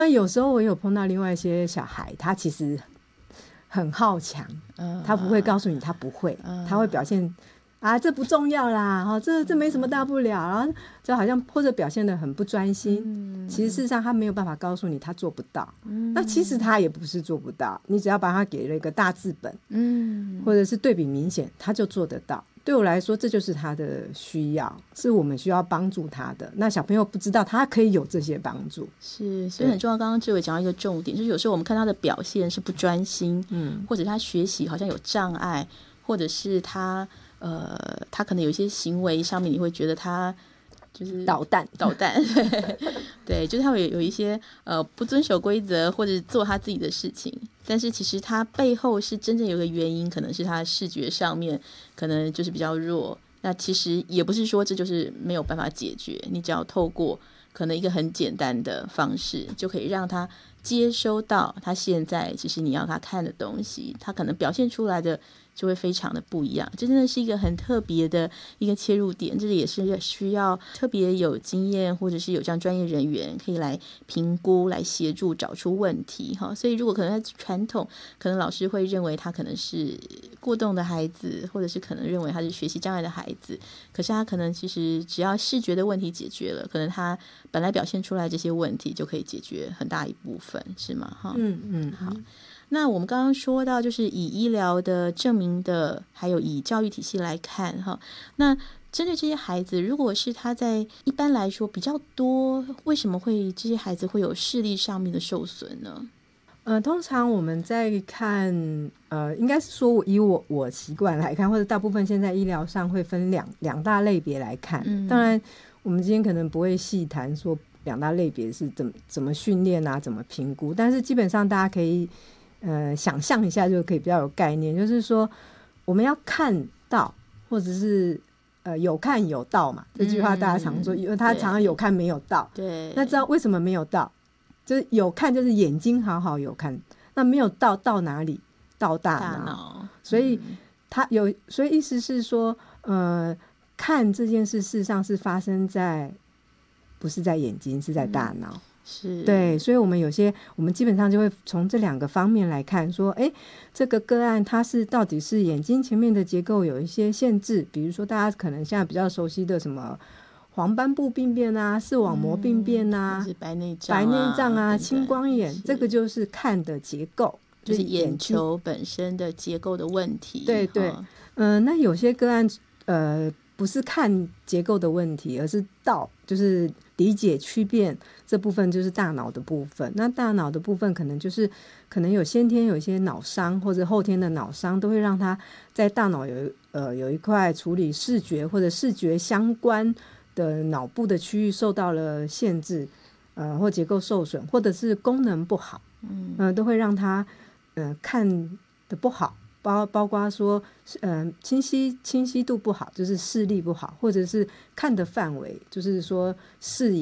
那有时候我有碰到另外一些小孩，他其实很好强，他不会告诉你他不会，他会表现啊这不重要啦，这没什么大不了，然后就好像或者表现得很不专心，其实事实上他没有办法告诉你他做不到，那其实他也不是做不到，你只要把他给了一个大字本，或者是对比明显，他就做得到。对我来说这就是他的需要，是我们需要帮助他的，那小朋友不知道他可以有这些帮助， 是，所以很重要。刚刚志伟讲到一个重点，就是有时候我们看他的表现是不专心，或者他学习好像有障碍，或者是他可能有一些行为上面你会觉得他就是捣蛋对，就是他会有一些不遵守规则或者做他自己的事情，但是其实他背后是真正有个原因，可能是他视觉上面可能就是比较弱，那其实也不是说这就是没有办法解决，你只要透过可能一个很简单的方式就可以让他接收到他现在其实你要他看的东西，他可能表现出来的就会非常的不一样，这真的是一个很特别的一个切入点，这也是需要特别有经验或者是有这样专业人员可以来评估来协助找出问题哈。所以如果可能在传统，可能老师会认为他可能是过动的孩子，或者是可能认为他是学习障碍的孩子，可是他可能其实只要视觉的问题解决了，可能他本来表现出来这些问题就可以解决很大一部分，是吗？哈，好。那我们刚刚说到就是以医疗的证明的还有以教育体系来看哈，那针对这些孩子，如果是他在一般来说比较多，为什么会这些孩子会有视力上面的受损呢？ 通常我们在看应该是说以我习惯来看，或者大部分现在医疗上会分两大类别来看，当然我们今天可能不会细谈说两大类别是怎么训练啊，怎么评估，但是基本上大家可以想象一下就可以比较有概念，就是说我们要看到或者是有看有到嘛，这句话大家常说，因为他常常有看没有到， 对， 那知道为什么没有到？就是有看就是眼睛好好有看，那没有到哪里？到大脑，所以所以意思是说看这件事事实上是发生在不是在眼睛，是在大脑， 是，对， 所以我们基本上就会从这两个方面来看说，这个个案它是到底是眼睛前面的结构有一些限制，比如说大家可能现在比较熟悉的什么黄斑部病变啊，视网膜病变啊， 白内障啊，青光眼，这个就是看的结构， 就是眼球本身的结构的问题。 对对，那有些个案不是看结构的问题，而是就是理解区辨这部分就是大脑的部分。那大脑的部分可能有先天有一些脑伤或者后天的脑伤，都会让他在大脑有一块处理视觉或者视觉相关的脑部的区域受到了限制，或结构受损，或者是功能不好，都会让他看的不好，包括说清晰度不好，就是视力不好，或者是看的范围，就是说视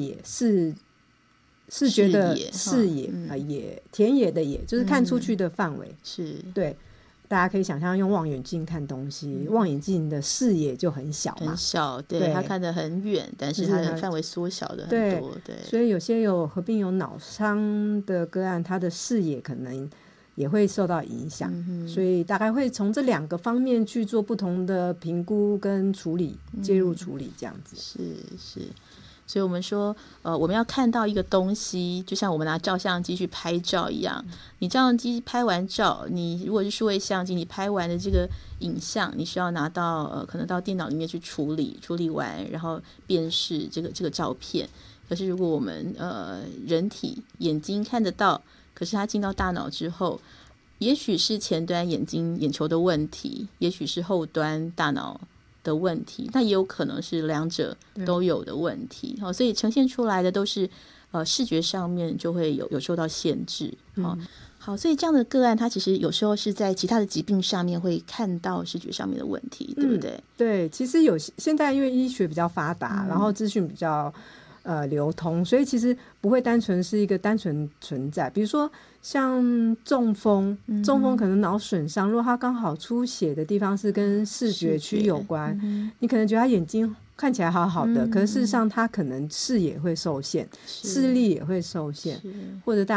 觉的视野，田野的野，就是看出去的范围， 是， 对。大家可以想象用望远镜看东西，望远镜的视野就很小嘛， 很小，对，它看得很远，但是它的范围缩小的很多，对。 所以有些合并有脑伤的个案，他的视野可能也会受到影响，所以大概会从这两个方面去做不同的评估跟处理，介入处理这样子。 是。所以我们说我们要看到一个东西，就像我们拿照相机去拍照一样，你照相机拍完照，你如果是数位相机，你拍完的这个影像你需要拿到可能到电脑里面去处理完，然后辨识这个照片。可是如果我们人体眼睛看得到，可是它进到大脑之后，也许是前端眼球的问题，也许是后端大脑的问题，那也有可能是两者都有的问题，所以呈现出来的都是视觉上面就会有受到限制。好，所以这样的个案它其实有时候是在其他的疾病上面会看到视觉上面的问题，对不对？ 对，其实现在因为医学比较发达，然后资讯比较流通，所以其实不会单纯是一个单纯存在，比如说像中风可能脑损伤，如果它刚好出血的地方是跟视觉区有关，你可能觉得他眼睛看起来好好的，可是事实上他可能视野会受限，视力也会受限，或者